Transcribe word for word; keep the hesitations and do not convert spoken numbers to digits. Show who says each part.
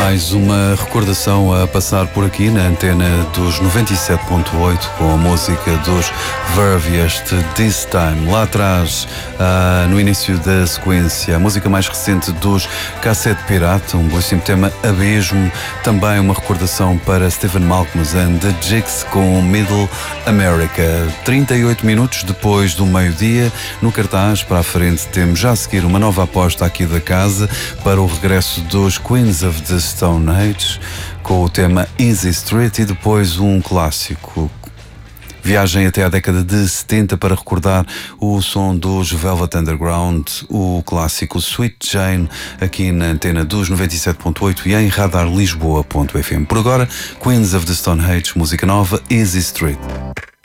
Speaker 1: Mais uma recordação a passar por aqui na antena dos noventa e sete ponto oito com a música dos Verve, este This Time. Lá atrás, ah, no início da sequência, a música mais recente dos Cassete Pirata, um belíssimo tema, Abismo. Também uma recordação para Stephen Malcolm and the Jigs com Middle America. trinta e oito minutos depois do meio-dia, no cartaz para a frente temos já a seguir uma nova aposta aqui da casa para o regresso dos Queens of the Stone Age com o tema Easy Street e depois um clássico. Viagem até à década de setenta para recordar o som dos Velvet Underground, o clássico Sweet Jane, aqui na antena dos noventa e sete ponto oito e em radar lisboa ponto f m. Por agora, Queens of the Stone Age, música nova, Easy Street.